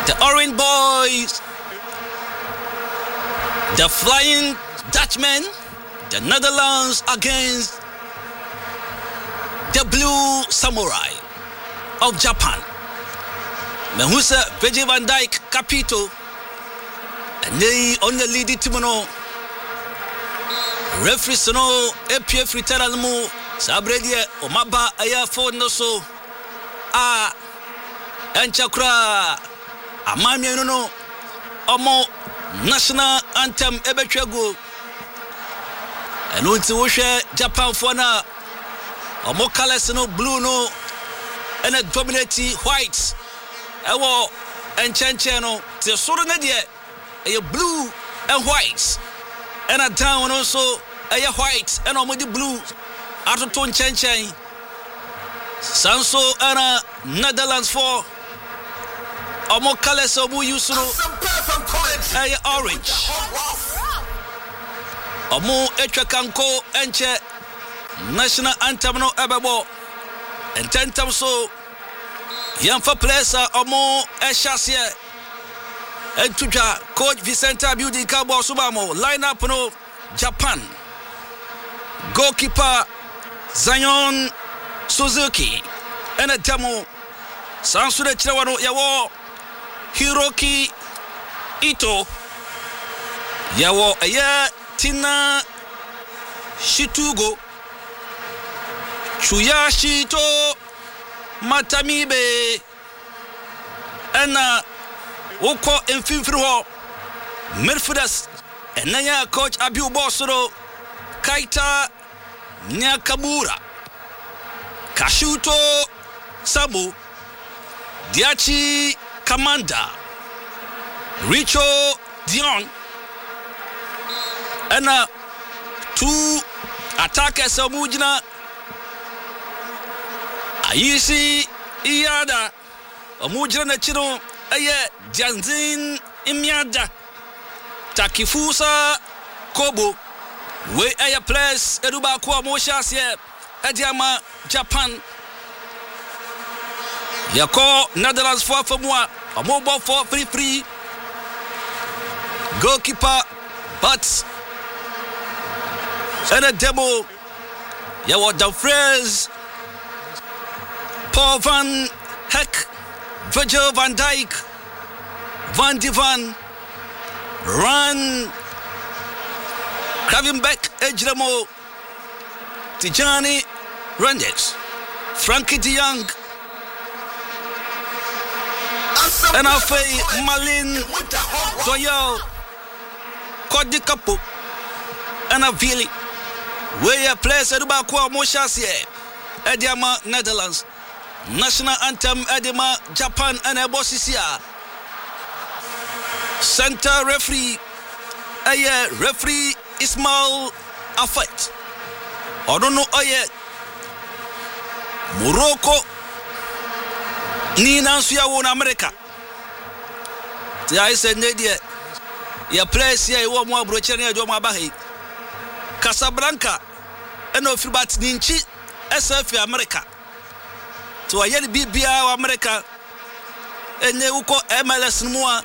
The Orange Boys, the Flying Dutchmen, the Netherlands against the Blue Samurai of Japan. Mehusa Virgil van Dijk Capito, and they on the lead team no referee no APF return mo Sabredia Omaba aya for no so enchakra amami no omo national anthem ebetwago eno nti wo hwe Japan for na omo colors no blue no and a dominate white ewo enchenche no te soro na de e blue and white and a down also a white and omo di blue atoto enchenche Sanso and Netherlands for omo colors omo use no orange omo etwakanko enche national anthem no ebebo and tentam so yamfa placer omo eshasie entuja coach Vicenta Building Cabo Subamo lineup no Japan goalkeeper Zion Suzuki and a demo Sansu de Chawano yawo Hiroki Ito yawo aya Tina Shitugo Chuyashito Matamibe Ena Woko Enfifro Midfielders Enaya coach Abiu Bosoro Kaita Nyakamura Kashuto Sabu Diachi Kamanda Richo Dion Ena two attackers Samujina Ayisi Iyada Omujina na chino aye Janzin Imiada Takifusa Kobo we aye place Eduba kwa Moshasye Ediama Japan Yako Netherlands for moi a mobile for free goalkeeper but and a demo Yawa Dumfries Paul van Heck Virgil van Dijk Van de Van Run Kravenbeck Ejremo Tijani Rendes Frankie de Jong and I'll say Malin Doyle Kodi Kapo and a Vili where a place about Kwa Moshasye Ediama Netherlands national anthem Edema Japan and Ebosisia center referee referee Ismail Afet Odono Oye Morocco Nina Suya won America. I said, Nadia, your place here, you want more brochania, do my bahi. Casablanca, and of Bat Ninchi, SF America. To a yellow BBR America, and they will call MLS Moa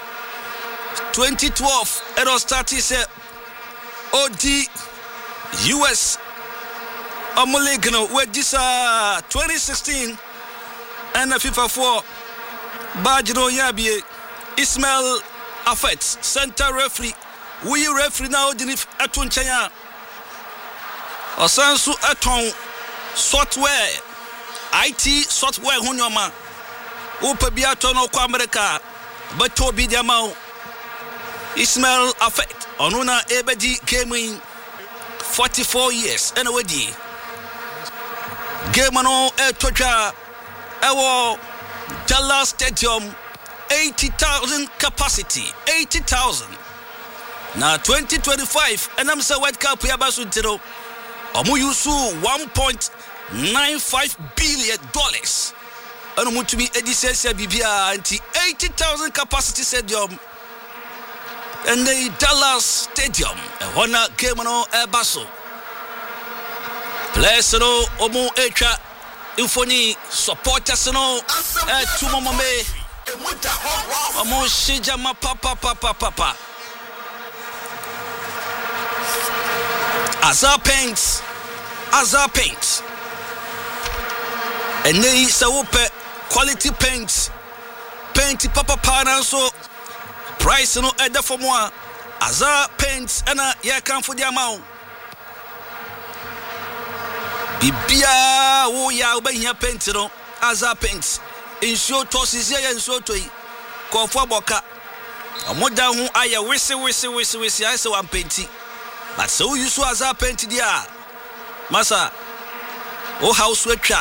2012, and on started say OD US Omolegano, where this 2016. And FIFA 4 Bajino Yabi Ismail Afet center referee we referee now Dinif Atun Chaya Osansu Aton software IT software Hunyoma Upabiatono kwa America but Toby Diamau Ismail Afet Onuna Ebedi gaming 44 years anyway Gamano Toja Ewo Dallas Stadium 80,000 capacity 80,000 now 2025 and I'm say World Cup yabasu ntero omu yusu $1.95 billion anu mutumi edisese bibia anti 80,000 capacity stadium and the Dallas Stadium wana game no ebaso place no omu echa Infoni supporters no tumomome Shijama papa. Azar paints. And they say quality paints. Paint papa pana so price no either for moi. Azar paints and ya come for the amount. Bibia wo ya obenya paint no Azar paints. Insure tosses ya insure to Kofo boka. Omoda hu aya wisi I say one painti. But so you so Azar paint dia. Masa o house wetwa.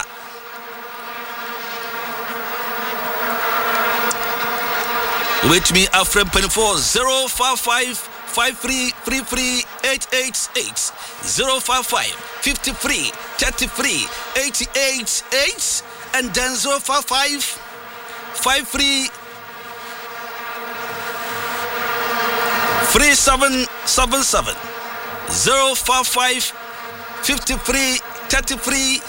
Wait me Afrem 24 055 5333 888 055 53 33 888 and then 055 53 3777 055 53 33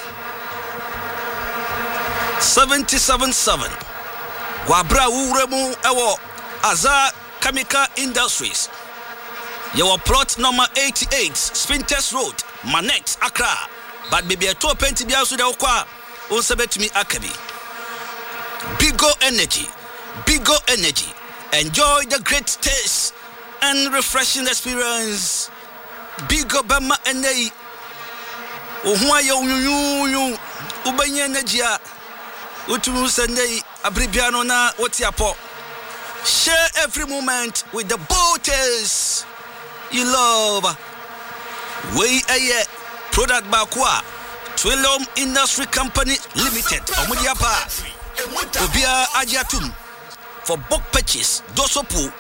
777 Wabra Uremu Ewo Azar Chemical Industries. Your plot number 88 Spinters Road, Manet, Accra. But baby a top penti bia so de okwa unsebetumi akabi. Bigo energy. Enjoy the great taste and refreshing experience. Bigo bama enei. Ohua ye unyunyu ubanye energy a utumu sendei abribiano na wotiapo. Share every moment with the boaters you love. We a product bakwa Twilom Industry Company Limited. Omudiapa Obia Ajatum for book purchase Dosopu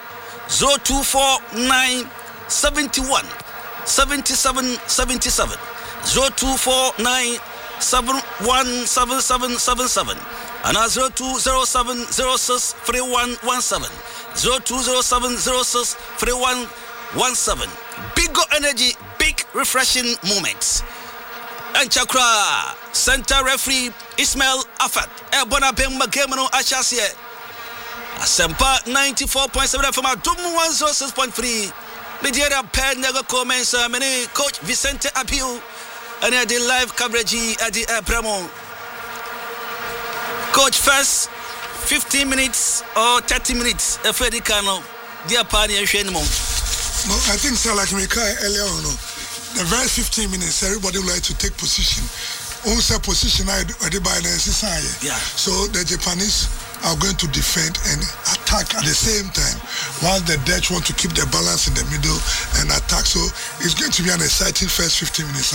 0249 71 77 77 0249 717777 and 020706 3117 020706 3117. Bigo Energy, big refreshing moments. And Chakra Center referee Ismail Afat Ebona Bemba Gemano Achasie Asempa 94.7 from Adum 106.3 Mediera Pen Nego comments many Coach Vicente Apio and at the live coverage at the Premo. Coach, first 15 minutes or 30 minutes if Eddie Cano, dear party and Shenmo. No, I think so like Mikai earlier on. The very 15 minutes, everybody would like to take position. Also position I by the society. Yeah. So the Japanese are going to defend and attack at the same time, while the Dutch want to keep their balance in the middle and attack. So it's going to be an exciting first 15 minutes.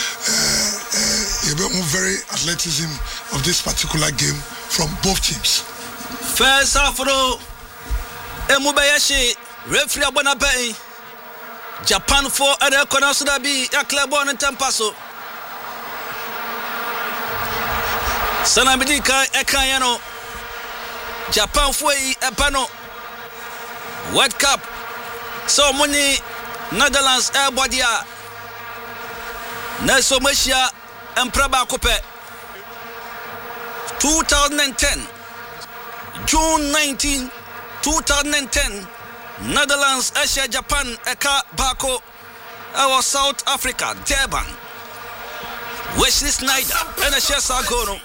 Very athleticism of this particular game from both teams. First half, Emubayashi, referee Abonabe, Japan 4 and Konosudabi, Yaklebon and Tampaso. Sanabidika Ekayano, Japan 4 Epano, World Cup, so many Netherlands Airbodia, Nelson Meshia and Praba Kope. 2010, June 19, 2010, Netherlands, Asia, Japan, Eka, Bako, our South Africa, Durban, Wesley Snyder, and Asia Sagono.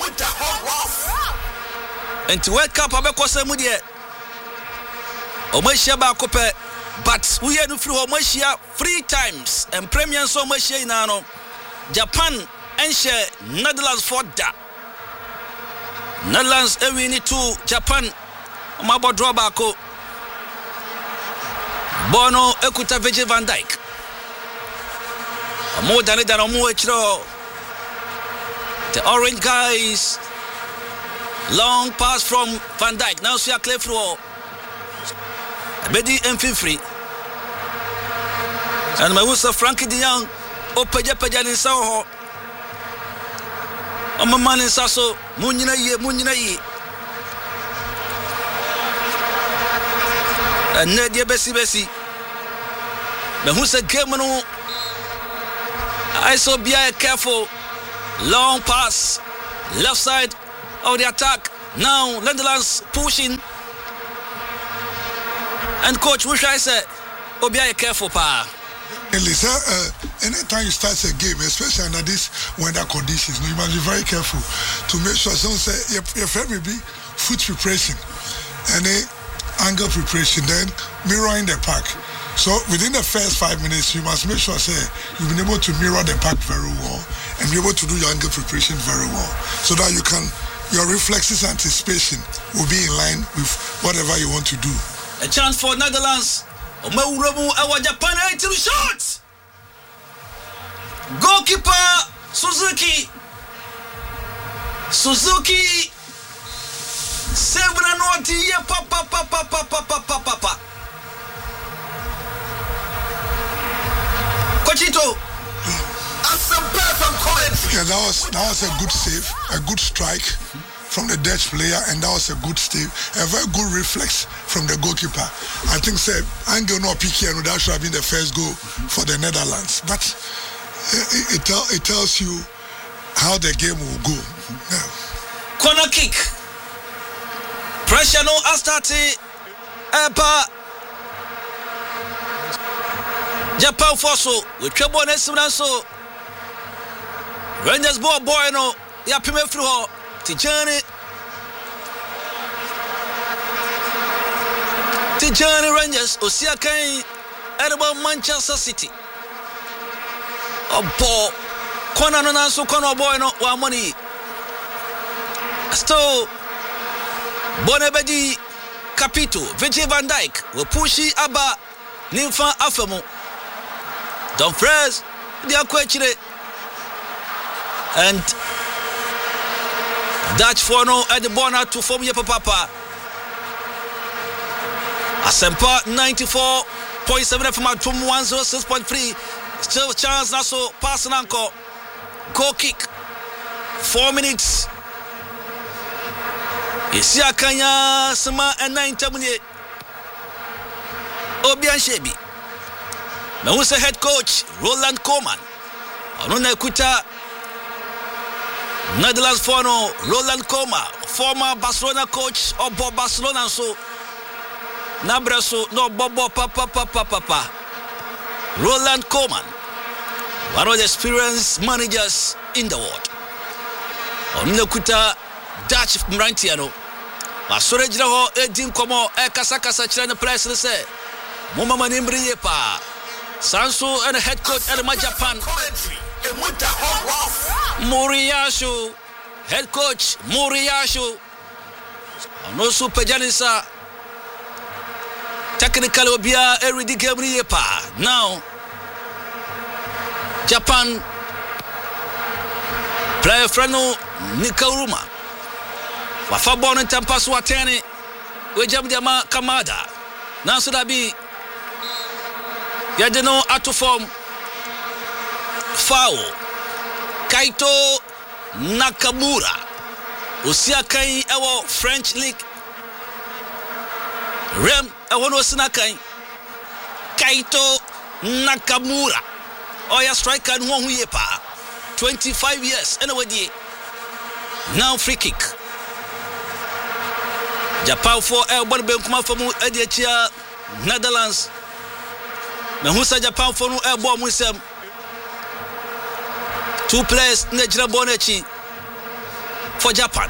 And to World Cup, Abeko Samudie, Omeshia Bakope, but we had through Omeshia 3 times, and Premier so much Nano, Japan, and share Netherlands for that. Netherlands ewini to Japan mabo draw bako Bono ekuta Virgil van Dijk more than the orange guys long pass from Van Dijk now see a clear floor Bedi Mfifri and Mawusa Frankie de Jong opeja in Soho I'm a man in Sasso, Munina ye. And Nadia Bessie. But who's a Gemano? I saw be careful. Long pass, left side of the attack. Now Netherlands pushing. And coach, wish I said, Obia, careful, pa. Listen, anytime you start a game, especially under this weather conditions, you must be very careful to make sure someone say your friend will be foot preparation and angle preparation, then mirroring the pack. So within the first 5 minutes, you must make sure say you've been able to mirror the pack very well and be able to do your angle preparation very well, so that your reflexes and anticipation will be in line with whatever you want to do. A chance for Netherlands. Omawuramu awa Japan 18 shots. Goalkeeper Suzuki. Sevra Noti papa. Cochito. Yeah, that was a good save, a good strike from the Dutch player, and that was a good save, a very good reflex from the goalkeeper. I think Angel no Piqué, and that should have been the first goal for the Netherlands. But it tells you how the game will go. Yeah. Corner kick. Pressure no Astarte. Japan Fosso with trouble and so Rangers boy no ya pime through her Tijani Rangers Osiakai Edinburgh Manchester City ball corner no so corner boy no wa money still Bonabedi Capito Virgil van Dijk will push Abba Nimfa Afemo Dumfries they are quite and Dutch for no at the border to form your papa. Asempa 94.7 from out from 106.3. Still chance now so pass and anchor. Goal kick. 4 minutes. Isia Kanya Sama and 9 terminate. Obian Shebi. Now who's the head coach? Roland Koeman. Onuna Kuta. Netherlands for no Roland Koeman, former Barcelona coach or Bob Barcelona so Nabraso no Bobo papa. Roland Koeman, one of the experienced managers in the world. Onuna Kuta Dutch Mrantiano. Masore Jiraho Edin Komo Kasa China press say Mama Manimbriye pa Sanso and head coach at Japan. Moriyasu, head coach Moriyasu. No super Janisa. Technical Obia Eridi Gabriel. Now Japan player Frano Nikaruma. Wafa born in Tampasu Atene. Wejamdiama Kamada. Now so that be Yadeno out to form foul. Kaito Nakamura Osiakai ewo French League Rem ewo no sinakai Kaito Nakamura Oya striker no hu ye pa 25 years anyway now free kick Japan for elbow ben kuma famu ediachia Netherlands me hu sa Japan for no elbow musem 2 players Nejira Bonechi for Japan.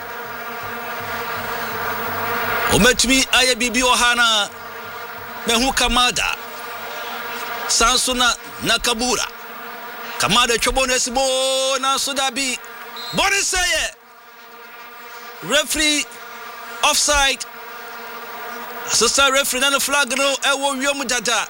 Ometumi aye bibi ohana mehu Kamada Sansuna Nakamura Kamada Chobonesi bo na Sudabi Boniseye referee offside assistant referee na flag no ewo wiom dada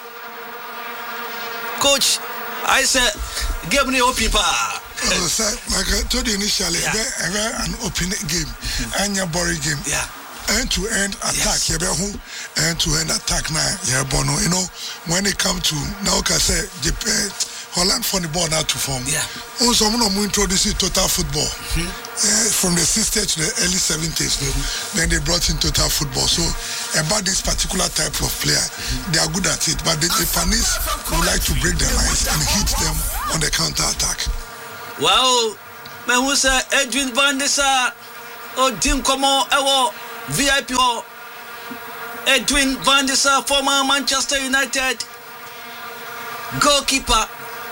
coach I said give me open pa. Like I told you initially, an open game and your boring game. Yeah. End-to-end attack. Yes. End-to-end attack now. Yeah, Bono. You know, when it comes to now, I say Holland for the ball now to form. Yeah. Also, I'm going to introduce total football. From the 60s to the early 70s. Then they brought in total football. So about this particular type of player, they are good at it. But the Japanese would like to break their lines and hit them on the counter attack. Wow, man, who's Edwin van der Sar Odin Komo Ewo VIP ho Edwin van der Sar, former Manchester United goalkeeper.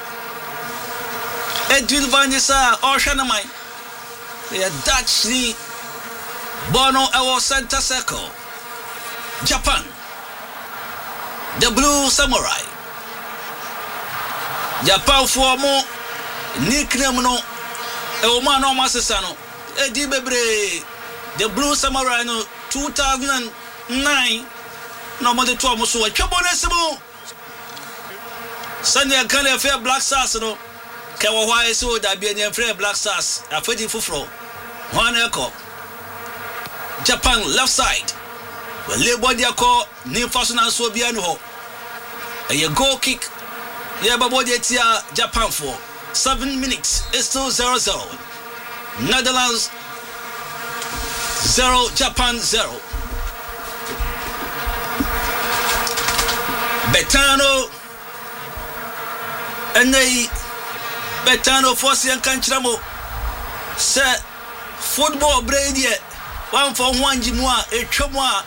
Edwin van der Sar Oshanamai. The Dutch ni Bono Ewo center circle. Japan. The Blue Samurai. Japan for more nickname no Ewo man no masesano. Edi bebre the Blue Samurai no 2009 no mo de to mo so atwabonesimu Sanya Kane fair Black Stars no ke wo hwa ese o da bia ne fair Black Stars afedi fufuro one eko Japan left side we le body akọ ni faso na so bia no ho a goal kick ye ba body tia Japan for 7 minutes it's still 0-0 Netherlands 0 Japan 0 Betano Enei Betano force and kanchiramo se football brain one for one jimwa e chomwa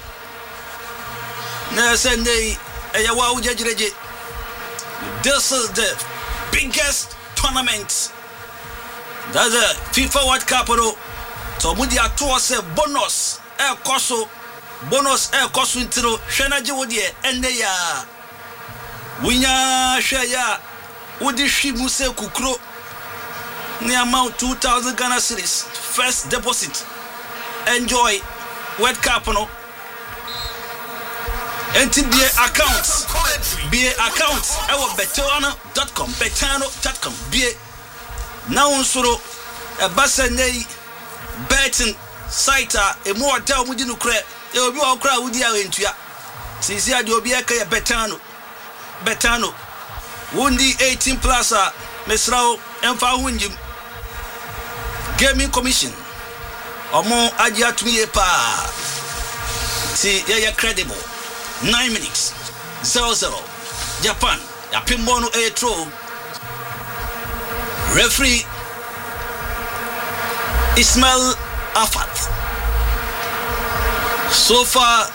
na sendei eyawa ujejireje. This is the biggest tournament. That's the FIFA World Cup no. So mudi ato se bonus e koso ntiro hwenaje wodi enne ya winya hwe ya wodi hwimu se kukro ni amount 2000 Ghana cedis first deposit. Enjoy World Cup no. NTBA account ewo betano.com BA now nsoro e basa nei betting site e mo hotel mu di no kra e obi o kra wudi a entua sisi ade obi aka ya betano wundi 18 plus a mesrawo emfa hunjim gaming commission omo agi atumi pa si ya credible 9 minutes 0-0 Japan ya pimbono e throw referee Ismail Afat. So far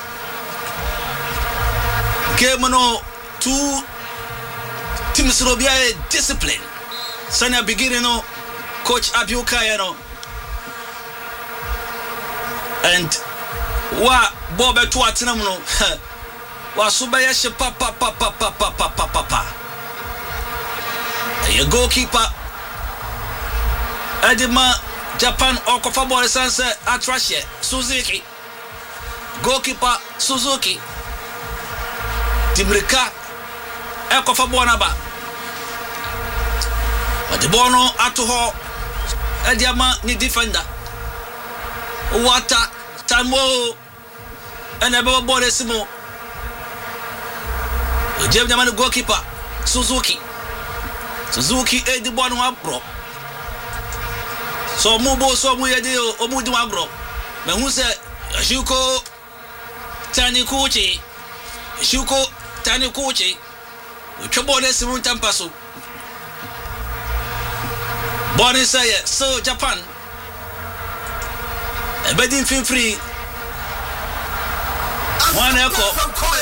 game no 2 teams robia discipline. Sanya beginning no coach Abiuka no and wa bobe to atinam no wa subaya she papa a goalkeeper Edima Japan okofa ball sense atrashe Suzuki goalkeeper Suzuki Timrika okofa ball na ba the ball no ato ho Ediama ni defender Wata Tamo and a ball esimo Jaman goalkeeper Suzuki the ball no abro so mubo so mu yede o mu di wagro me hu se Shuko Tanikuchi we trouble this room tampaso Bonnie say so Japan a bedding feel free one echo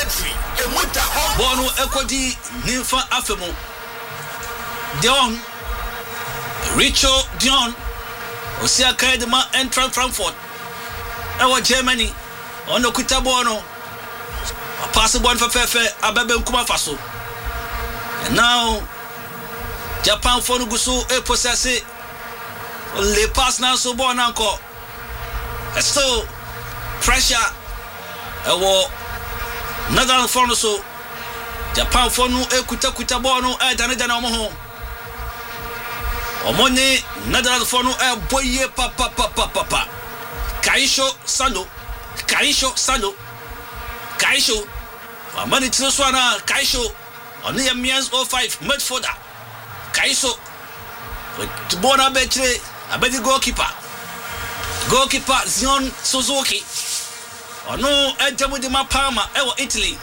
Bono equity Ninfa Afemo Dion Richo Dion Osia Kaidema entrant Frankfurt Ewa Germany Ono Kutabono a possible one for Fefe Ababe Nkuma Faso and now Japan Fonugusu e possesse le pass now so bon encore still pressure Ewo Netherlands phone so Japan phone e kuta bono e dana omo omoni Netherlands phone e boye papa Kaisho Salo amani tso na Kaisho oni ya Mians 05 midfielder Kaisho bona betre abedi goalkeeper Zion Suzuki ono entamu di mapama ewo Italy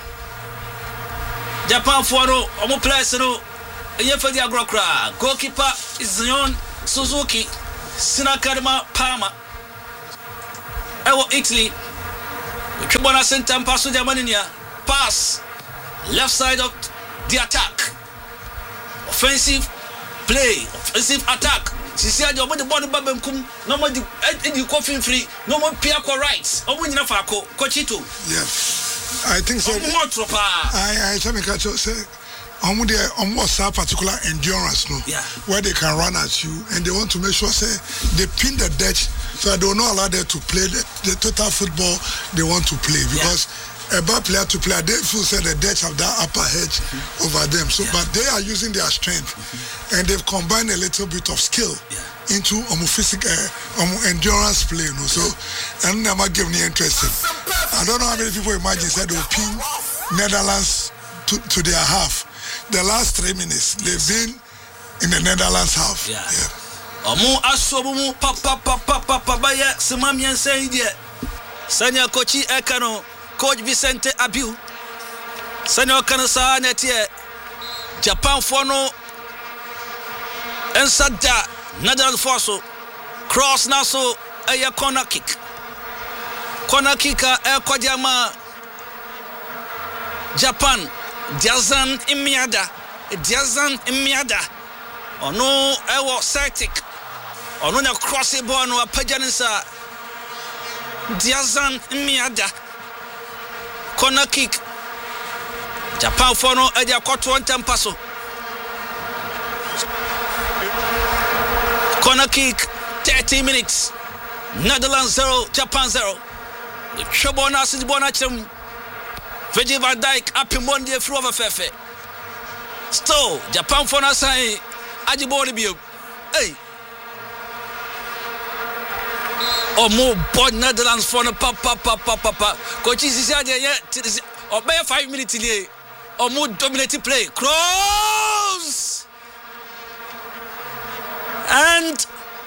Japan for no omo players no eyefadi agrokra goalkeeper Zion Suzuki Sinakadema Palma Ewo Italy. Kibona center pass to Germany. Pass left side of the attack. Offensive play, offensive attack. Sisi adi omo de ball ba benkum, no mo di coffin free, no mo pia ko right. Omo nyina fa ko Kochito. Yeah. I think so. I tell me catch say almost that particular endurance, no, yeah, where they can run at you and they want to make sure say they pin the Dutch so they will not allow them to play the total football they want to play because a bad player to play, they feel say the Dutch have that upper edge over them. So, but they are using their strength and they've combined a little bit of skill into physical endurance play. No? So, and I'm not giving you interesting. I don't know how many people imagine said they'll pin Netherlands to their half. The last 3 minutes, they've been in the Netherlands half. Yeah. Omu asobumu papa baya semamian sayidie. Sanya kochi ekano Coach Vicente Abiu. Sanya okano sa netie. Japan for no ensada Netherlands for so cross na so a corner kick. Corner kicker kwajama Japan Diazan Imiada ono ewo Celtic ono na cross ball no apajanisa Diazan Imiada corner kick Japan for no e dia kwato ntempaso corner kick 30 minutes Netherlands 0 Japan 0 Chobona Sidibona chem Virgil van Dijk up in Monday through over Fefe. Still, Japan for us say Ajibori Bio. Hey. Or more board Netherlands for the papa. Coach is here or by 5 minutes delay. Or more dominating play. Cross! And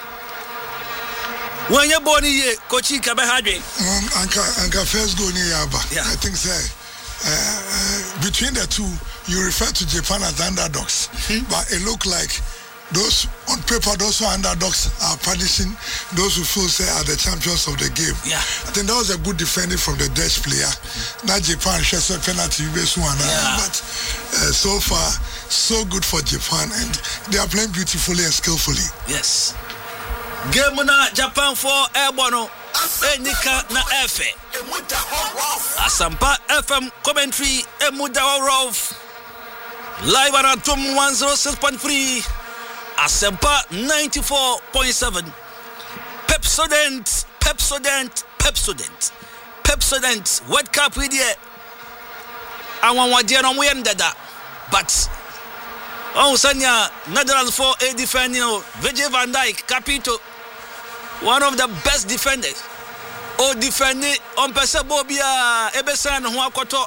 when you're born here, Coach Kabahadri. Anka first go near Yaba. Yeah. I think so. Between the two, you refer to Japan as underdogs, but it look like those on paper, those who are underdogs are punishing those who feel say are the champions of the game. Yeah, I think that was a good defending from the Dutch player. Now Japan shares a penalty based one, but so far so good for Japan, and they are playing beautifully and skillfully. Yes. Game na Japan for Airbono. Enika na Efe Asampa FM commentary Emuda Rolf live at Atom 106.3 Asampa 94.7 Pepsodent World Cup with you Awan wadia no muyendada but Sanya Netherlands for a defending Virgil van Dijk Capito one of the best defenders. Defending on Pesa Bobia Ebesan who akoto.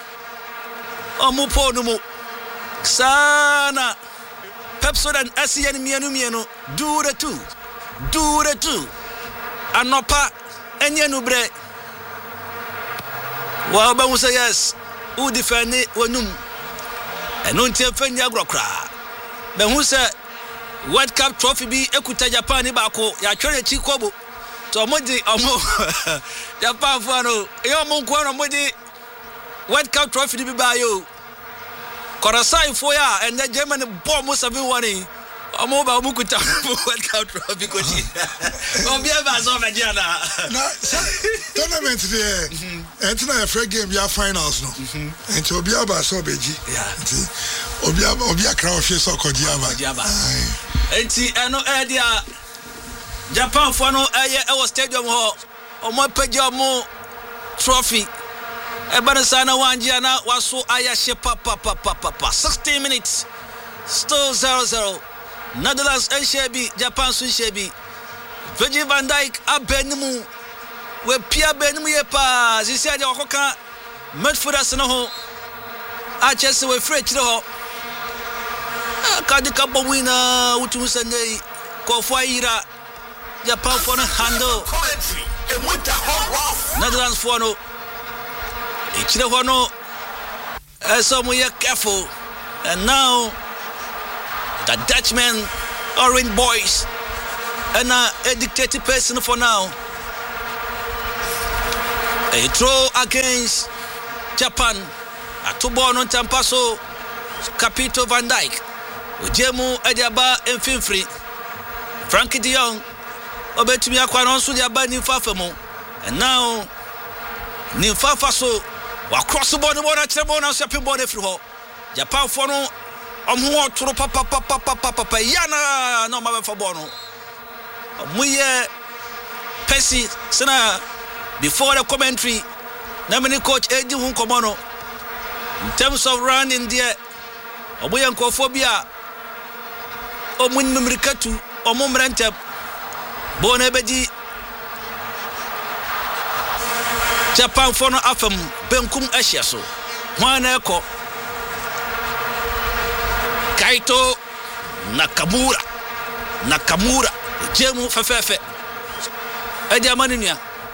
Mupo numu. Sana Pepsodent Asian Mianu do the two. Anopa Enyanubre. Well, but we say yes. Who defend it? Wenum. And don't tell Fenya Grokra. But who said World Cup trophy be ekuta Japan ibako ya chore chikobo to modi omo Japan fano e omo nko no modi World Cup trophy bi ba yo Korasai for ya and the Germany bomb mo 7-1 omo ba omo kuta World Cup trophy ko ji obi e ba so Nigeria na tournament there and na fair game ya finals no and obi aba so beji obi akra ofie so kodi aba enti eno edia Japan for no e stadium ho omo page omo trophy e bana sana wanjia na waso ayahye papa 16 minutes still 0-0 Netherlands and Shebi Japan sun Shebi Virgil van Dijk abenimu we pia benimu ye pa sisi ade okoka midfielders no ho a chese we free chire ho Kadika Bowina Utusane Kofaira Japan for handle Netherlands for no Ichihono some we are careful and now the Dutchmen Orange boys and a dictated person for now A throw against Japan. Atubo no Tampaso. Capito Van Dijk. Ojemu Ediaba Mfimfri. Frankie de Jong. Obetumi akwanon so Ediaba Nimfafemo. And now Nimfafaso wa cross the ball na chebo na shape ball free ho. Japan for no omho toro papa yana no ma for ball no. Muye Percy sana before the commentary na many coach Eddie Hu Komono in terms of running there oboyan kophobia omun numrikatu omumrante bona beji Japan for no afam benkum ahyia so hwana eko Kaito Nakamura Jemu fefefe Edi amanunya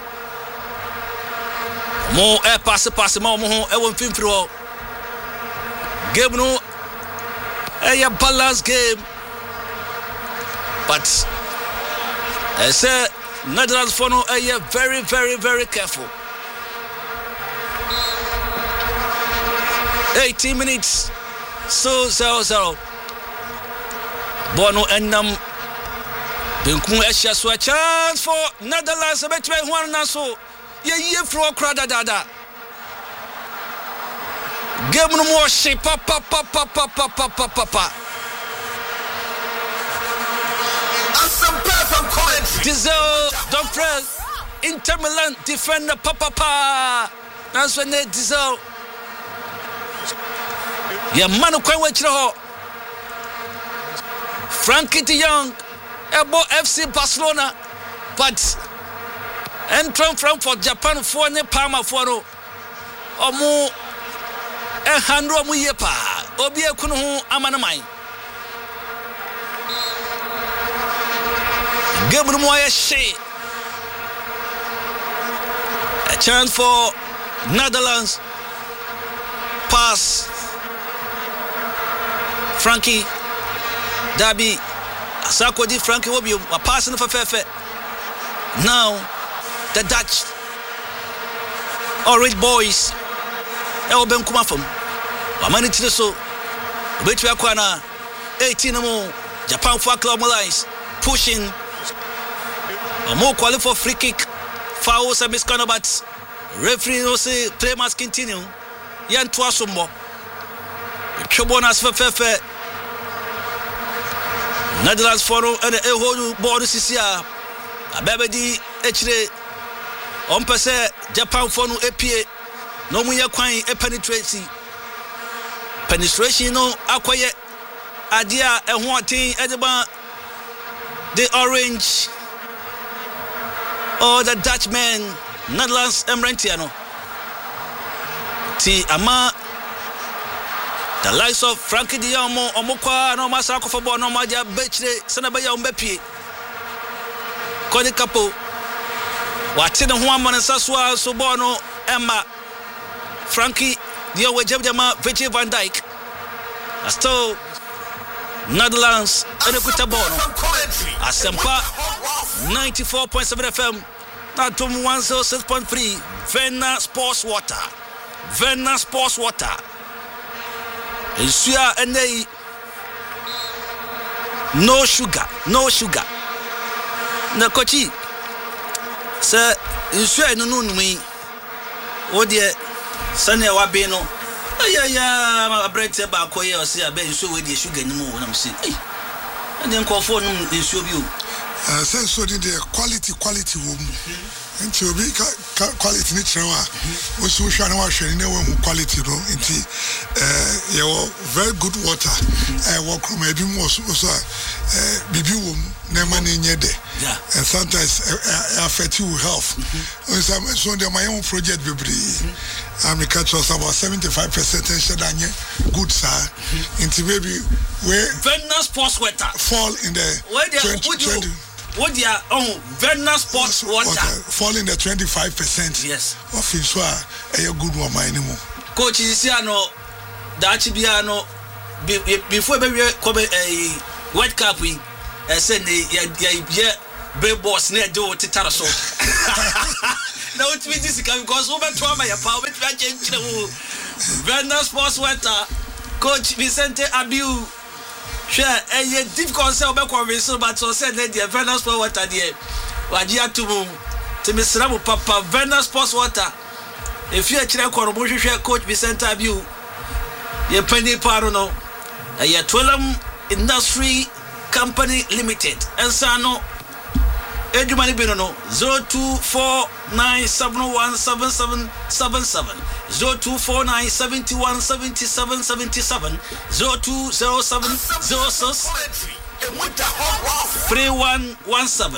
mo pass ma mo ho e won finfiri ho game no a balanced game but I say Netherlands for no very very very careful 18 minutes so 0-0 Bono Enam Benkum Esha so a chance for Netherlands between one and so ye fro crowd dada game no more shape papa Diesel Dumfries Inter Milan defender papa that's when they Diesel ya manu kwa wechire ho Frankie de Jong ebo FC Barcelona but entering from Japan for ne Parma for no omo handro omo ye pa obi ekunu ho amanaman game no more she a chance for Netherlands pass Frankie Dabi Asako di Frankie Wobio a passing for Fefe. Now the Dutch Orange Boys Elben Kumafum Amani Tiso Betwea Kwana 18 more Japan for Club Lines pushing a more quality for free kick fouls and misconduct but referee no say play must continue Yan Twasumbo Chobonas for Fefe Netherlands follow and a whole board CCR a baby HD on per se Japan for no APA no muya quine a penetration no acquire idea and one thing Edaba the orange or the Dutchman Netherlands Emrentiano T Ama the likes of Frankie de Jong omokwa no masako for ball no maja bechre sanabaya umbepie Kodi Kapo watine ho amana saswa so ball no Emma Frankie de Jong wejema Virgil van Dijk still Netherlands and ekuta ball no Asempa 94.7 FM Atom 106.3 Venna Sports Water Ensure and they no sugar. Na kochi say ensure no me. O dear sane wa be no. Ya brete ba koye o say abe ensure we dey sugar ni mo na me say. Eh. And then call for no ensure bi o. Say so the quality wo mu. Nti obi quality ni trewa wo so hwa na wa hwere na wo quality no nti you very good water wo kroma ebi mu so bibi wo na ma na nye de and sometimes affect you health so the my own project bebre am catch us about 75% and anye good sir nti maybe where Venna Sports Water fall in the 2020 what they are Venna Sports Water fall in the 25%. Yes. Of it, so a good one, my anymore. Coach Isiano, Dachibiano, before baby come a World Cup we send the brave boss near do Titaraso. na utimi disika because we beto ama ya pa we twa change wo Vena Sports Water coach Vicente Abiu share a difficult say obekwa we but so said the Vena Sports Water there waji atumu timisira mo papa Vena Sports Water if you kire kworobo hwehwe coach Vicente Abiu ye pani paro no ye Twelum Industry Company Limited ensano Ejumani Binono 0249717777 0249717777 0207063117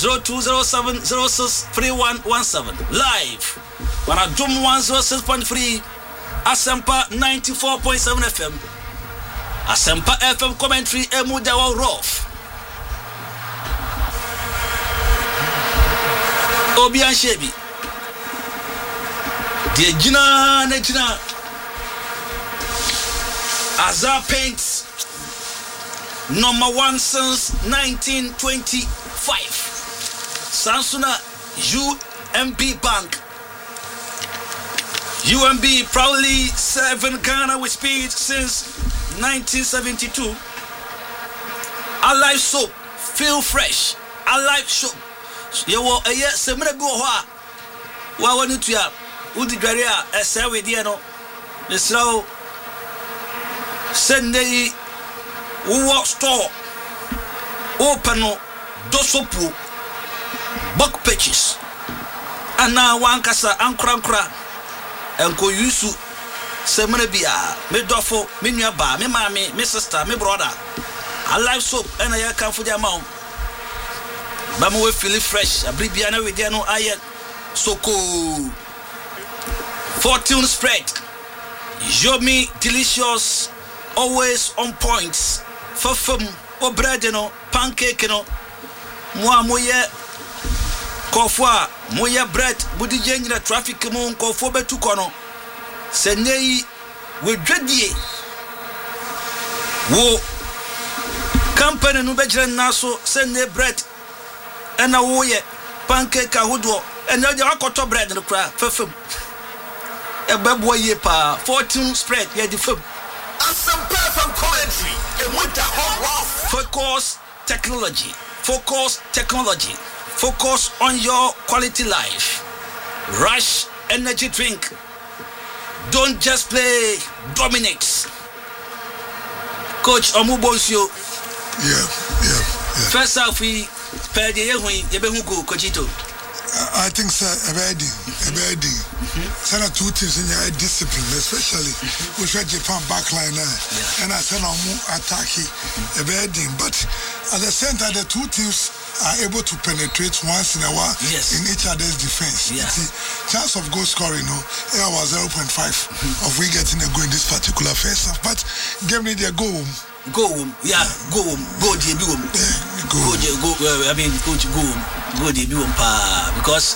0207063117 live para Dum 106.3 Asempa 94.7 FM Asempa FM commentary Emudawa Rough Obian Shebi the Gina Azar Paints #1 since 1925 Sansuna UMB Bank UMB proudly serving Ghana with speed since 1972 Alive soap feel fresh Alive soap Yo, semre bi wo ho a wa wonu tua udi dware a ese we die no mesrawo sendei wo store open no dosopu book pages ana wankasa ankra enko yusu semre bi a me dofo me nua ba me maame me sister me brother Alive soap ena ya kan fu dia ma Bama we feel fresh. Abribiana we there no aye. Soko. Fortune spread. Yomi delicious. Always on points. Fafum o bread no pancake no. Moi moye kofwa moye bread budi jengira traffic mu kofo betu kono. Senei we dwadie. Wo company no bejira naso sene bread. And a woye pancake ahodo and now you akoto bread no kra fafam e babo ye pa fortune spread ye di fam some perfect commentary e muta hot focus on your quality life Rush energy drink don't just play dominate coach Omubonsio yeah first half we I think sir Ebedi Sana two teams in your discipline especially with Japan backline and I said no attacking Ebedi but at the center the two teams are able to penetrate once in a while in each other's defense. Chance of goal scoring was 0.5 of we getting a goal in this particular phase but give me their goal. Go home. I mean, because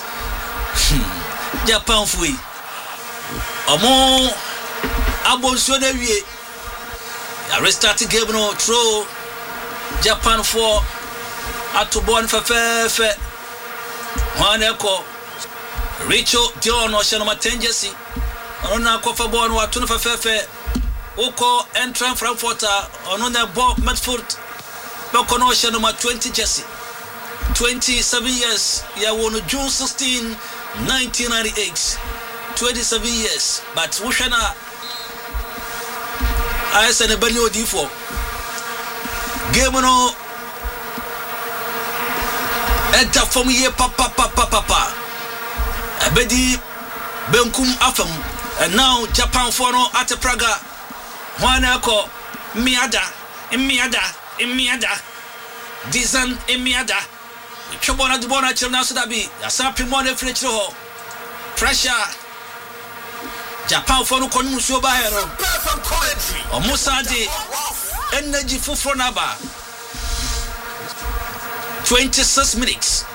Japan free. Among Abonso de Vie, I restarted game no throw Japan for at to born for fair. One echo Rachel Dion or Shanoma Tenjesi. On a coffer born or two for fair. Oko Entran Frankfurter on the Bob Medford Boconosha number 20 Jesse 27 years ya won June 16 1998 27 years but Wushana I said a Benio D4 game no enter from ye papa Abedi Benkum Afam and now Japan for no at Praga One echo miada Dizan miada Chobona dubona chilna sudabi Asapi mone fletch ho pressure Japan for no konmuso bahero O Musadi energy fufronaba 26 minutes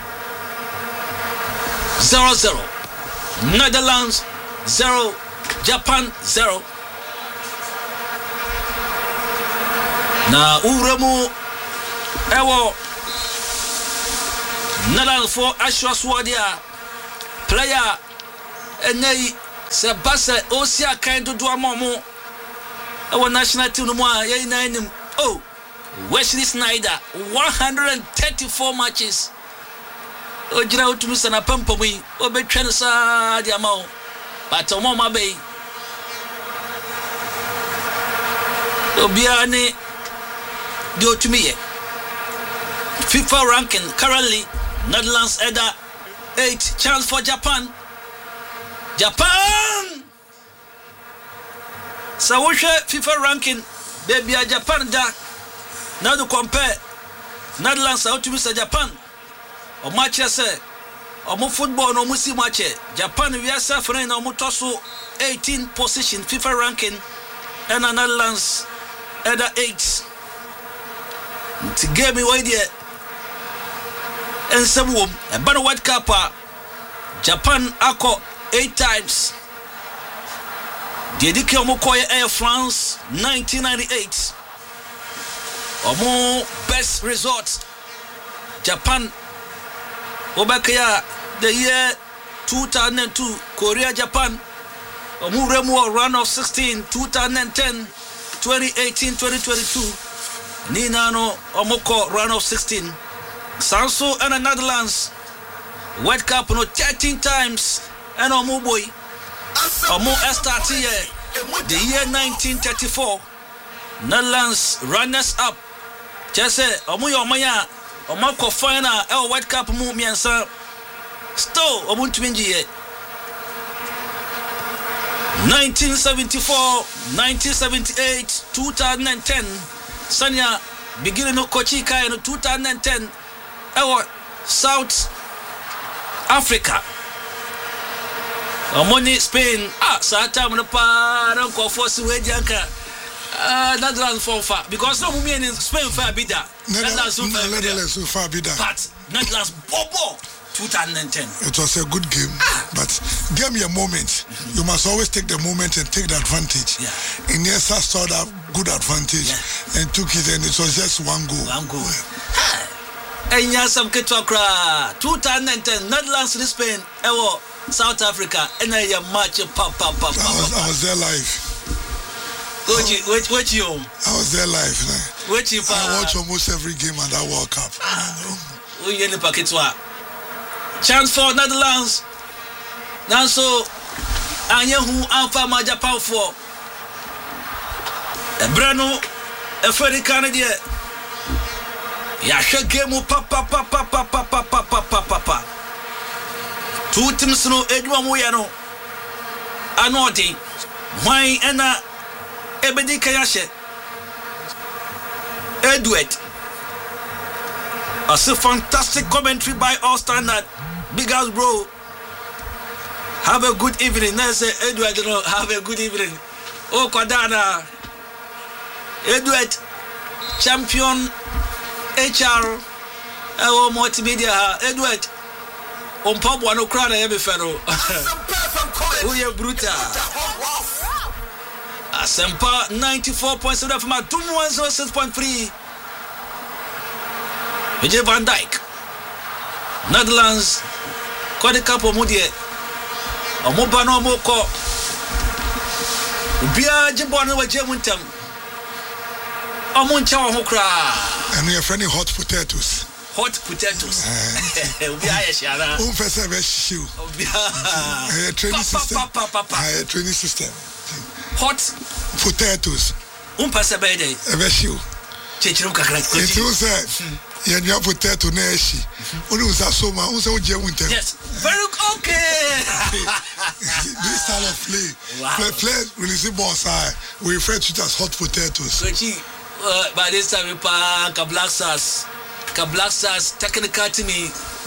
0-0 Netherlands 0 Japan 0 Na uremu ewo Nadal for Ashwa Swadia player enei se basa osia kan dodo amomo our national team no mo a yey na anim oh Wesley Sneijder 134 matches ojira utumi sana pampamu yi obetwa no saa de ama o but omo ma be obia ne de otumi ye FIFA ranking currently Netherlands either 8 chance for Japan so we share FIFA ranking baby Japan da now to compare Netherlands out to Mr. Japan or match say or more football no musi match Japan we are suffering no mutoso 18 position FIFA ranking and Netherlands either 8 to give me way there and some woman a better World Cup Japan ako 8 times Dedike omokoye Air France 1998 omo best result Japan obakaya the year 2002 Korea Japan omo remu run of 16 2010 2018 2022 Ninano omoko run of 16 Sanso and the Netherlands World Cup no 13 times and omo boy omo start here the year 1934 Netherlands runners up just say omo yomaya omo ko final World Cup mu miensa still omo twinji here 1974 1978 2010 Sanya beginning no Kochi kai no 2010 South Africa Omoni Spain Sata mo pa ran ko force we janka Netherlands for far because no me in Spain for bida Netherlands so far bida but Netherlands bobo 2010 it was a good game but give me a moment you must always take the moment and take the advantage Iniesta saw that good advantage and took it and it was just one goal Enya some ketokra 2010 Netherlands in Spain South Africa and a match I was there live. Which you? I was there live. Which you? I watch almost every game at that World Cup. We in the packetwa. Chance for Netherlands. Now so Anyahu Alpha Ma Japan for Breno a Freddy Canadian. Yasha game papa. Two teams no edwa mo ya no anodi why ena ebedi kayashe Edward a fantastic commentary by All Standard big ass bro have a good evening na say Edward no have a good evening kwadana Edward champion HR multimedia Edward Pabwa no crowd I fero. Who you brutal? Asempa 94.7 from 106.3. Vijay Van Dijk. Netherlands. Kwade kapo mudie. Omoba no moko. Ubia jibwana wa jemuntam. Omuncha wa hokra. And we are friendly hot potatoes. Hot potatoes. Training system. Hot potatoes. It was potato neshi. Yes. Very okay. This style of play releasing boss we refer to it as hot potatoes. By this time we pack a Black Stars technical to me.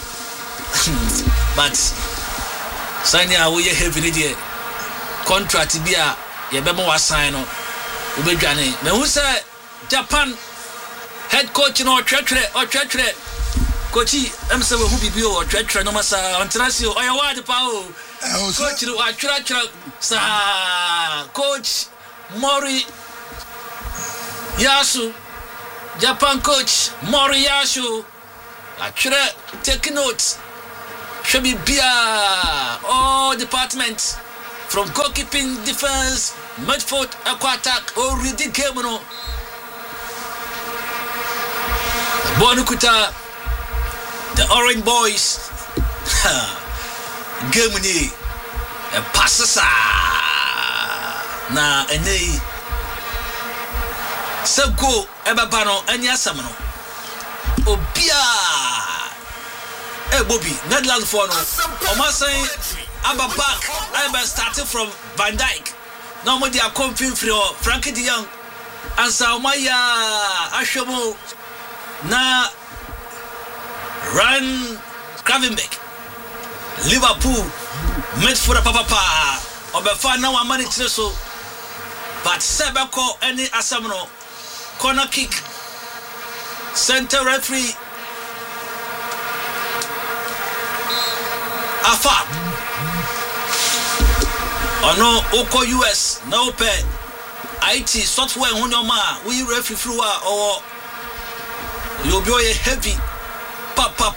But Sanya we have video contract bia ye bemo wa sign no ubedwane. Me who say Japan head coach no twetwere coach am say we hu bibio o twetwere no masa ontrasio oya word pa o coach no twetwere sa coach Mori Yasu Japan coach Mori Yasu actually take notes should be Bia, all departments from goalkeeping, defense, midfield, aqua attack, or reading game. Bonukuta, the Orange Boys, Germany, passes na ene Sego Ebabano, and Yasamano, Obia. Bobby, Netherlands for no. Omasay, I'm back. I'm starting from Van Dijk. No more they are confident for Frankie de Jong. And Saumaya Ashamo na Ryan Gravenberch. Liverpool met for a papa. Obefa now a money so. But Sebeko any Asamno corner kick. Center referee. Afa ono oko US na ope IT software hunyoma we referee through or you be heavy pa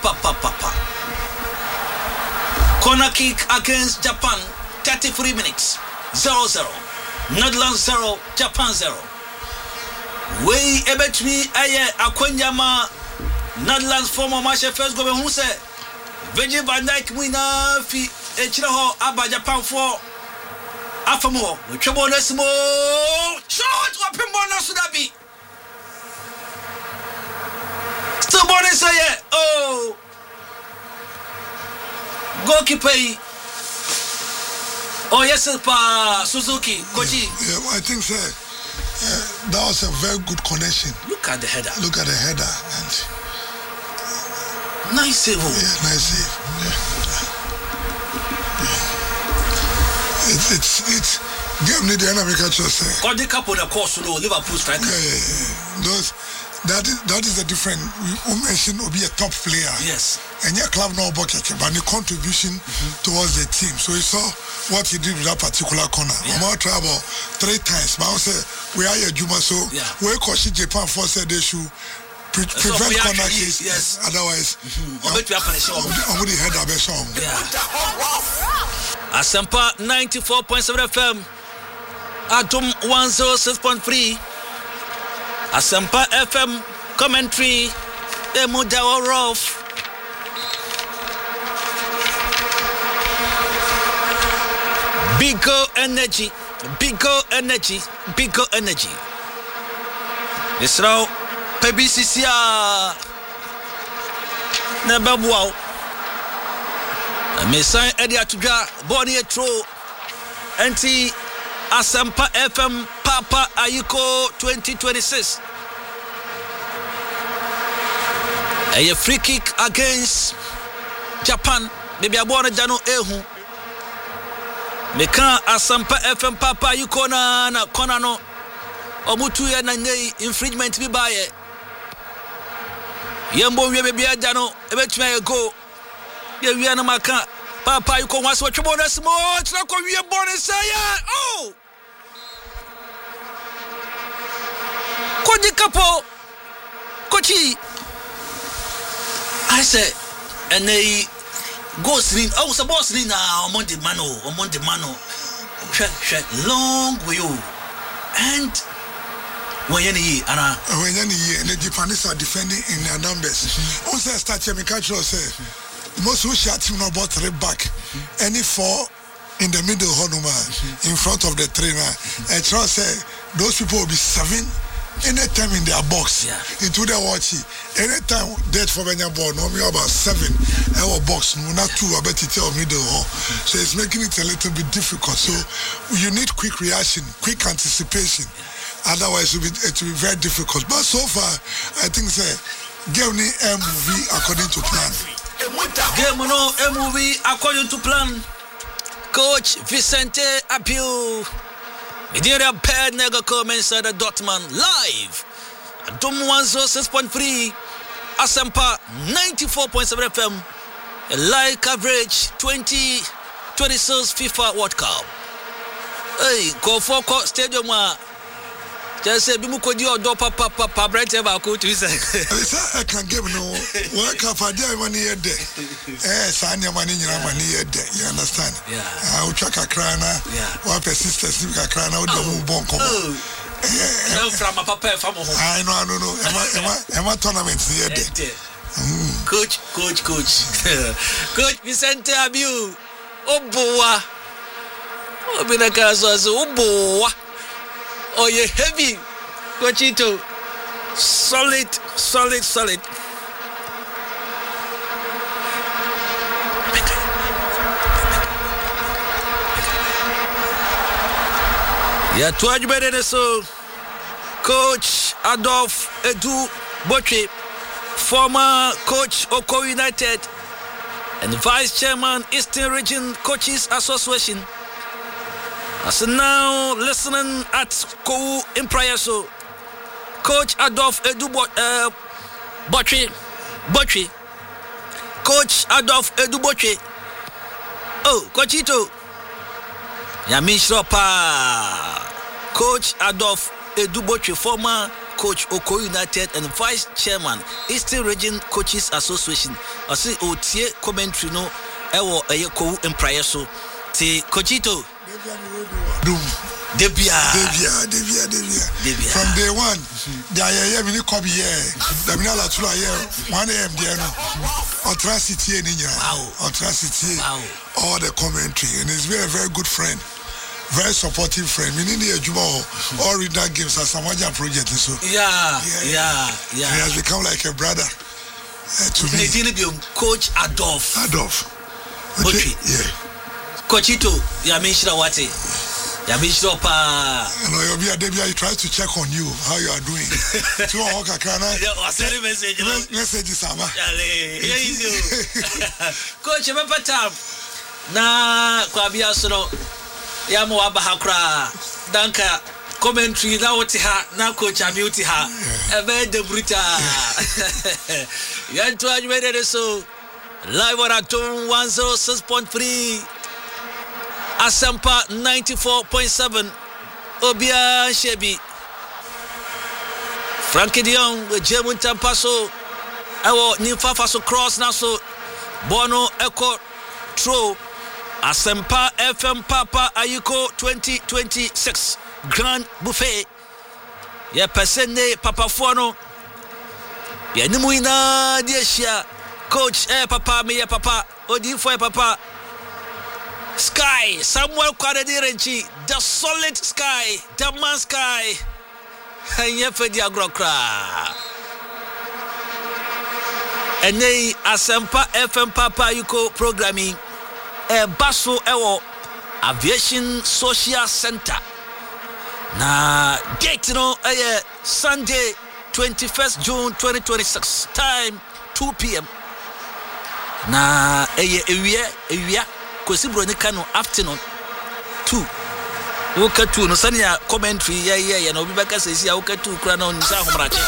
corner kick against Japan 33 minutes 0-0 Netherlands 0 Japan 0 we ebetmi aye akwanyama Netherlands former match first go be hu say Virgil van Dijk wina fi echira ho aba Japan for afamo we twebo no simo shot open bonus da bi still bonus say oh goalkeeper oh yes pa Suzuki Koji yeah, I think so. That was a very good connection. Look at the header and nice save. Yeah, nice save. Yeah. It's game need the enemy catch us. Got the couple the course no Liverpool striker. Yeah. That is a different. We mentioned will be a top player. Yes. And your club no bucket, but the contribution towards the team. So you saw what he did with that particular corner. Yeah. Omar travel 3 times. But I say we are here Juma, so we coach Japan for said they should prevent corner kicks. Yes. Otherwise, I'm going to the head of a song. Asempa 94.7 FM. Atom 106.3. Asempa FM commentary. Emudawa Rolf. Bigger energy. It's now PBCC never wow. Mesan Eddie Atuja Bonnie Tro NT Asempa FM Papa Ayuko 2026. A free kick against Japan. Maybe I want to Jano Ehu. Meka Asempa FM Papa Ayuko na kona no. Omutu ya na infringement bi baye. Yembo wie bebia Jano ebetuma go. Ye wie na maka Papa Ayuko wants to trouble us more. It's not going to be a bonus. Oh! Koji Kapo Kochi. I said, and they go sleep. Oh, so boss sleep now. On the mano. Long way. And when you and the Japanese are defending in their numbers. Also, start to catch us. Most who shot him about 3 back. Any 4 in the middle, in front of the trainer. And Charles said, those people will be 7 anytime in their box. Into their watch. Anytime dead for any ball, normally about 7 our box, not 2, I bet it's middle. So it's making it a little bit difficult. So you need quick reaction, quick anticipation. Otherwise, it will be very difficult. But so far, I think game a movie according to plan. Game no MV according to plan. Coach Vicente Apio. Media Pad Negaco inside the Dortmund live. Dom 106.3 Asempa 94.7 FM. A live coverage 2026 FIFA World Cup. Hey, go for Stadium Just say, Bimu Kodi or Do Papa Brent ever go to say. I can give no work up a day money a day. Sanya money, money a day. You understand? Yeah. I'll check a crana. Yeah. One sister, a crana, don't bon come. From a papa from home. I know. Am I tournament here? Coach. Coach Vicente Abiu. Oh, boa. Oh, Binakazo, oh, boa. Oh, you heavy, Coachito. Solid. Yeah, 200 minutes. So, Coach Adolf Edu Boche, former coach Oko United and Vice Chairman Eastern Region Coaches Association. As now listening at Kou Imprayaso, Coach Adolf Edu Boche, Coach Adolf Edu Boche. Oh, Coachito, Yamishropa, Coach Adolf Edu Boche, former coach Oko United and Vice Chairman Eastern Region Coaches Association. I see Otie commentary no ewo Kou Imprayaso. Ti Coachito. Debia. From day one, the IAM mini copy here. The Minala Tula here, 1 a.m. there. Atrocity in India. Atrocity. All the commentary. And he's very, very good friend. Very supportive friend. We need the Juma or read that games as a Samaja project. So yeah. He has become like a brother to me. Coach Adolf. Okay. Yeah. Coachito, Yamishra Wati. Yamishra Pa. Debia, he tries to check on you, how you are doing. Message Sama. Coach, remember time. Na Kwabia Sono Yamu Abahakra Danka commentary na Otiha, na Coach Amutiha. Ebe de Bruta. Yantu Ajmede so live on Atom 106.3. Asampa 94.7 Obia Shebi Frankie Dion Jemun Tampaso Ewo Nifafaso cross naso Bono Echo Tro Asampa FM Papa Ayuko 2026 Grand Buffet Ye Pesene Papa Fuano Ye Nimuina Dieshia Coach Papa me ye Papa Odi for Papa Sky, Samuel Kwadedirenchi, the solid sky, the man sky. And yefedi agrokra. And they Asampa FM Papa Yuko programming Basso Ewo Aviation Social Center. Na date no Sunday 21st June 2026 time 2 p.m. Na ewia Kosibro ni kanu afternoon 2. Woka 2 no sania commentary yeah na obi baka sesi woka 2 kura na onisa homrache.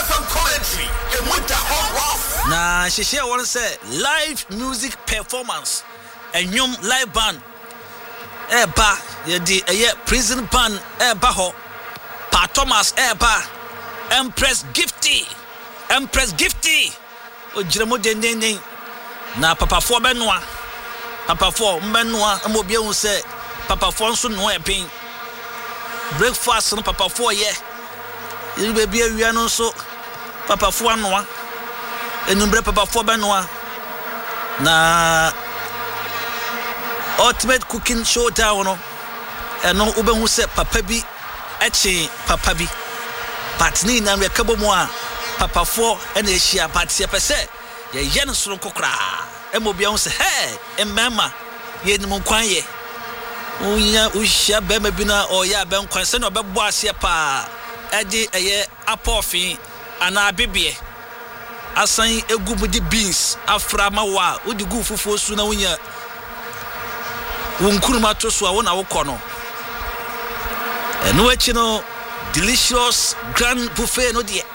Na sheshe won say live music performance enyum live band ba ye di prison band ba ho Pa Thomas ba Empress Gifty ojiremo denden na papa fo benoa Papa for Manoa, and Mobia will say, Papa Fonson, no ping. Breakfast and Papa for ye. It will be a Riano so Papa for Noa, and Number Papa for Benoa. Na ultimate cooking showdown, and no Uber who said Papa B, Eche Papa B. But Nina, we a couple more Papa for and a share, but Siapa said, Ye Janus Kokra. Emobia say hey emma ye nimu kwan ye unya uhia be mabina o ya be nkwan se no bebo ase pa edi eye apofin ana bibie asan egubudi beans afra mawa odi gu fufuo su na unya wonkuruma to so a wona wokọ no eno echi no delicious grand buffet no de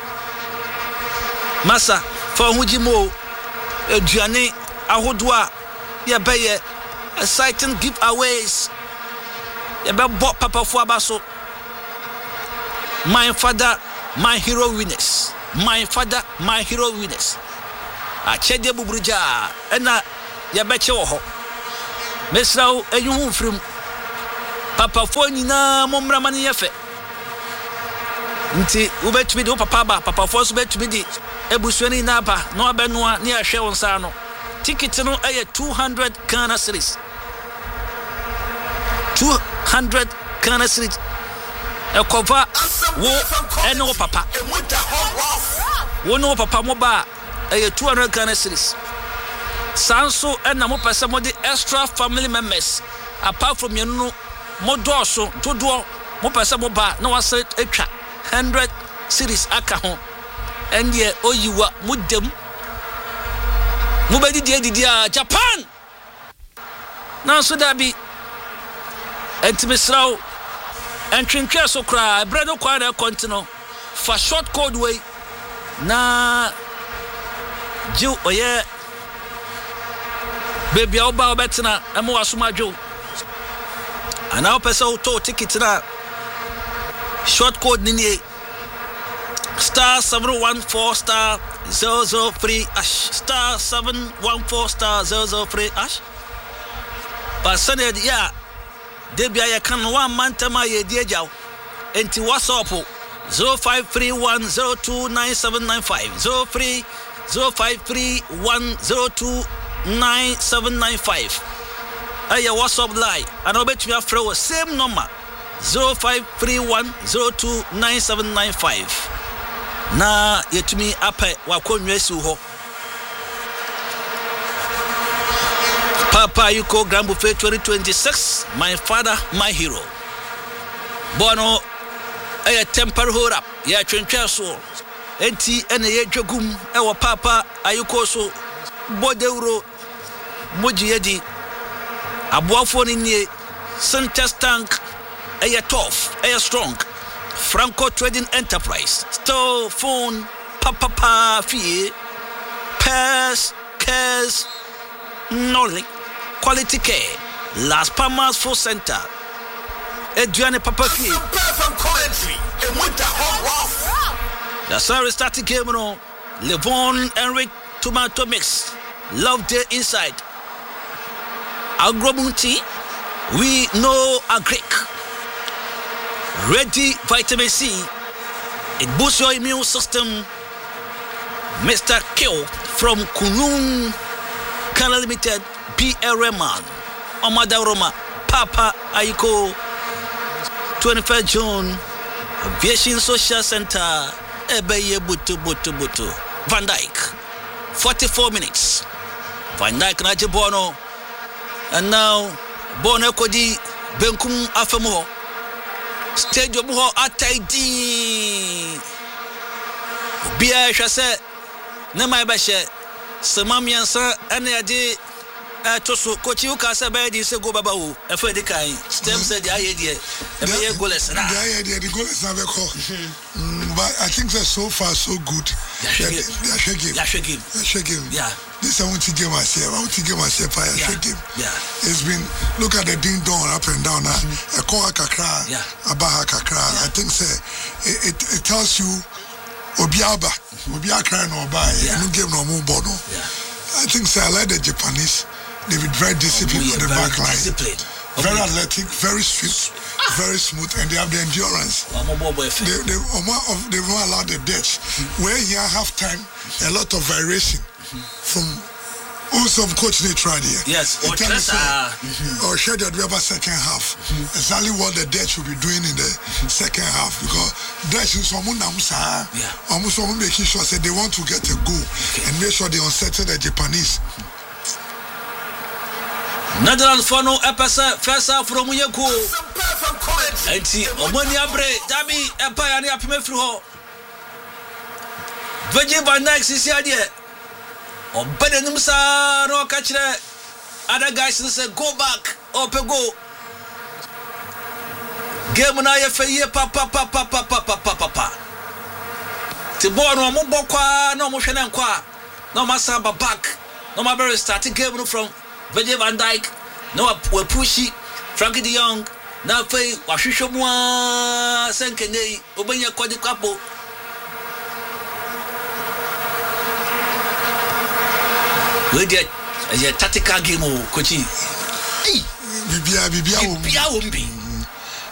masa fa hujimo Eduane ahodwa ye beye exciting giveaways ye be bought Papa Fu abaso my father, my hero winners. My father, my hero winners. Achede buburuja ena yabeche wo ho. Mesrawo enyuhu frim. Papa fo nyina momra mane yefe. Nti ubetumi de papa ba, papa fo so betumi di ebusuani na ba, no abenoa ne ahwe won sa no. Ticket no eye 200 Ghana cedis. 200 Ghana cedis. E cover wo eno papa. Wo no papa mo ba eye 200 Ghana cedis. Sanso ena mo pese mo di extra family members apart from you no mo doso todo mo pese mo ba na wase etwa 100 cedis aka ho ende oyiwa mo dem mo be didi a Japan na so da bi entimisraw entwentwe so kra bredo kwa na continue for short code way na ju oye baby oba obetna emo wasumadwo ana opese to ticket na short code ni star 714 star 003 ash star 714 star 003 ash pasane ya debia ya kan one mantama ye die jaw enti whatsapp 0531029795 0531029795 aya whatsapp line and obetumi afro same number 0531029795 na yetumi ape wakonwesi ho Papa Yuko Grand Buffet 2026 my father my hero bono a temper hold up ya twentwa so enti ene ye dwagum e wo Papa Ayuko so bodeuro moji yedi aboafo ni nie Center Tank a tough a strong Franco Trading Enterprise store phone papa fee pass cares knowledge quality care Las Palmas Full Center Adriane papa fee the sorry starting game no Levon Enric tomato mix love there inside Agrobunti we know a Greek ready vitamin C it boosts your immune system Mr. Kill from Kunun Kana Limited PRMan Omada Roma Papa Ayuko 21st June Aviation Social Center Ebeye Butu Van Dyke 44 minutes Van Dyke na Bono and now Bono Kodi Benkum Afemo Stadium ho ataidi Bia hwese na mai ba hye semamiansa ene ade toso kochi uka se ba di se go baba wo efa de kan stem said the idea e be goalless na the idea the goalless na be call but I think that so far so good yeah this I want to give myself fire game it's been look at the ding dong up and down a call kakra abaha kakra I think say it tells you obiaba cry no buy no game no more bono I think say I like the Japanese they've been very disciplined on the back line very athletic very swift very smooth and they have the endurance they won't allow the death where here half time a lot of variation from also coach they tried here yes or share that we have a second half exactly what the Dutch will be doing in the second half because Dutch is almost making sure that they want to get a goal and make sure they unsettle the Japanese. Netherlands for no episode first half from Yeko enti omoni abre dabi empire ne apime firi ho Virgil van Dijk sisi ade obede nim sa no ka kire other guys say go back up go game na ye feye papa ti ball no mo bokwa no mo hwe na nkwa no ma saba back no ma be start game no from Virgil van Dijk no we pushy Frankie de Jong na fei wahwehwɛ mu a senkene obenya kodi kwapo we get a tactical game o coach bibia wo